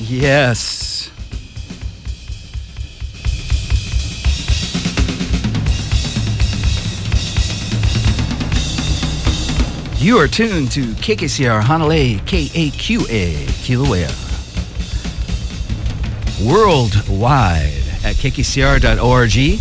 Yes. You are tuned to KKCR Hanalei, KAQA, Kilauea. Worldwide at kkcr.org.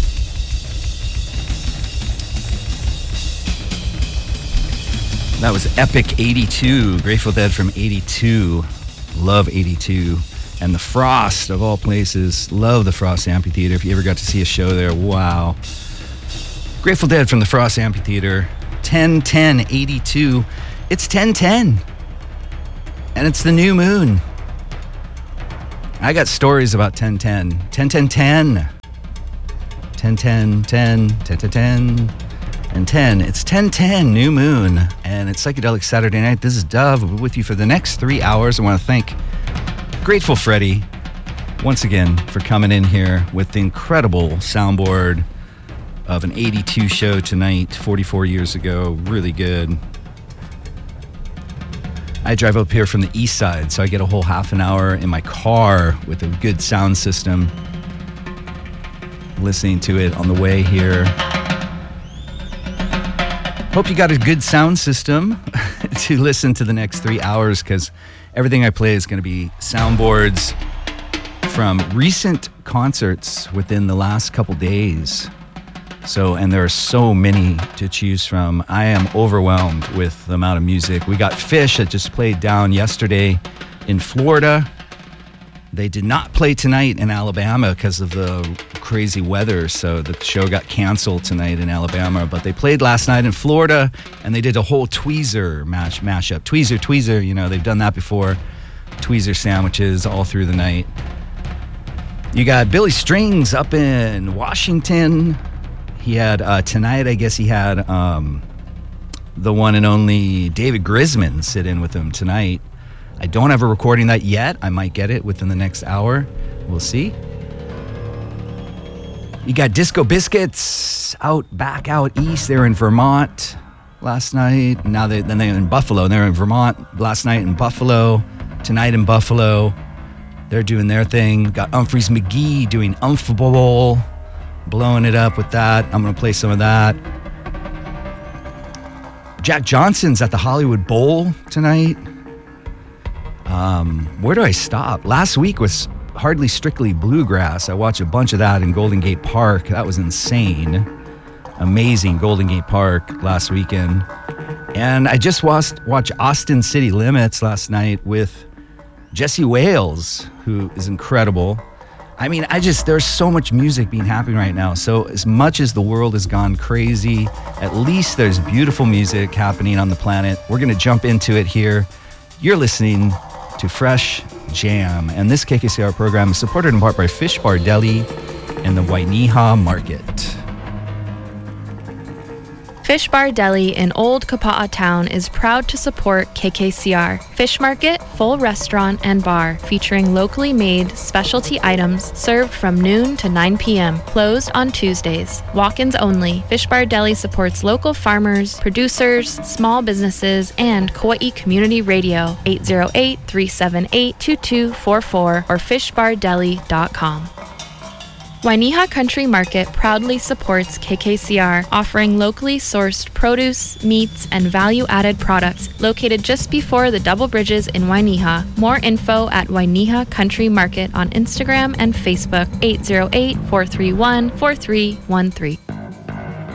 That was Epic 82, Grateful Dead from 82. Love 82. And the Frost, of all places. Love the Frost Amphitheater. If you ever got to see a show there, wow. Grateful Dead from the Frost Amphitheater. 10-10-82. It's 10-10. And it's the new moon. I got stories about 10-10. 10-10-10. 10-10-10. 10-10-10. And 10. It's 10-10, new moon. And it's Psychedelic Saturday Night. This is Dove. We'll be with you for the next 3 hours. I want to thank Grateful Freddy once again for coming in here with the incredible soundboard of an 82 show tonight, 44 years ago. Really good. I drive up here from the east side, so I get a whole half an hour in my car with a good sound system, listening to it on the way here. Hope you got a good sound system to listen to the next 3 hours, because everything I play is going to be soundboards from recent concerts within the last couple days. So, and there are so many to choose from. I am overwhelmed with the amount of music. We got Fish that just played down yesterday in Florida. They did not play tonight in Alabama because of the crazy weather, so the show got canceled tonight in Alabama. But they played last night in Florida, and they did a whole Tweezer mashup. Tweezer, you know, they've done that before. Tweezer sandwiches all through the night. You got Billy Strings up in Washington. He had, tonight, I guess he had the one and only David Grisman sit in with him tonight. I don't have a recording that yet. I might get it within the next hour. We'll see. You got Disco Biscuits out east. They were in Vermont last night. Now they're in Buffalo. They're in Vermont last night in Buffalo. Tonight in Buffalo. They're doing their thing. Got Humphreys McGee doing Umphable, blowing it up with that. I'm going to play some of that. Jack Johnson's at the Hollywood Bowl tonight. Where do I stop? Last week was Hardly Strictly Bluegrass. I watched a bunch of that in Golden Gate Park. That was insane. Amazing Golden Gate Park last weekend. And I just watched Austin City Limits last night with Jesse Wales, who is incredible. I mean, there's so much music being happening right now. So as much as the world has gone crazy, at least there's beautiful music happening on the planet. We're going to jump into it here. You're listening to Fresh Jam, and this KKCR program is supported in part by Fish Bar Deli and the Wainiha Market. Fish Bar Deli in Old Kapa'a Town is proud to support KKCR. Fish Market, full restaurant and bar, featuring locally made specialty items served from noon to 9 p.m., closed on Tuesdays. Walk-ins only. Fish Bar Deli supports local farmers, producers, small businesses, and Kauai Community Radio, 808-378-2244 or fishbardeli.com. Wainiha Country Market proudly supports KKCR, offering locally sourced produce, meats, and value-added products located just before the Double Bridges in Wainiha. More info at Wainiha Country Market on Instagram and Facebook, 808-431-4313.